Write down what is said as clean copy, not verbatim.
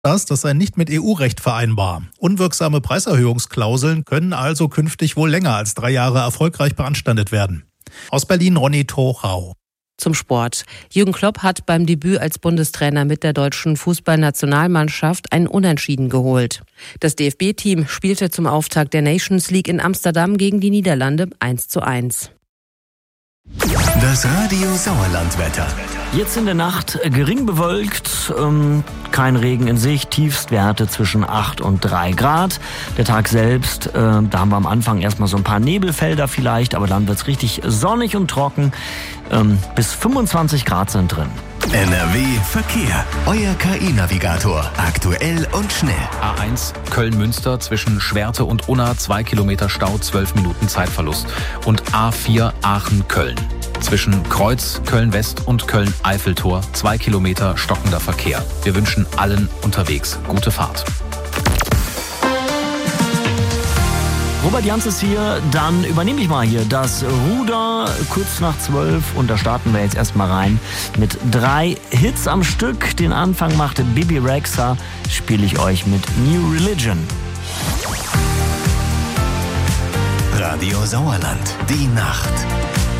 Das sei nicht mit EU-Recht vereinbar. Unwirksame Preiserhöhungsklauseln können also künftig wohl länger als 3 Jahre erfolgreich beanstandet werden. Aus Berlin Ronny Torau. Zum Sport. Jürgen Klopp hat beim Debüt als Bundestrainer mit der deutschen Fußballnationalmannschaft ein Unentschieden geholt. Das DFB-Team spielte zum Auftakt der Nations League in Amsterdam gegen die Niederlande 1:1. Das Radio Sauerland-Wetter. Jetzt in der Nacht gering bewölkt, kein Regen in Sicht, Tiefstwerte zwischen 8 und 3 Grad. Der Tag selbst, da haben wir am Anfang erstmal so ein paar Nebelfelder vielleicht, aber dann wird's richtig sonnig und trocken. Bis 25 Grad sind drin. NRW Verkehr. Euer KI-Navigator. Aktuell und schnell. A1 Köln-Münster zwischen Schwerte und Unna 2 Kilometer Stau, 12 Minuten Zeitverlust. Und A4 Aachen-Köln. Zwischen Kreuz, Köln-West und Köln-Eiffeltor 2 Kilometer stockender Verkehr. Wir wünschen allen unterwegs gute Fahrt. Robert Jans ist hier, dann übernehme ich mal hier das Ruder kurz nach 12 und da starten wir jetzt erstmal rein mit 3 Hits am Stück. Den Anfang machte Bibi Rexha, spiele ich euch mit New Religion. Radio Sauerland, die Nacht.